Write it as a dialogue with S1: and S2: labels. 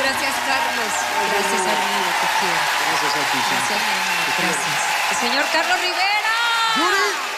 S1: Gracias, Carlos. Gracias, amigo, te quiero.
S2: Gracias a ti.
S1: Gracias, mi amor. Gracias. El señor Carlos Rivera.
S2: Yuri.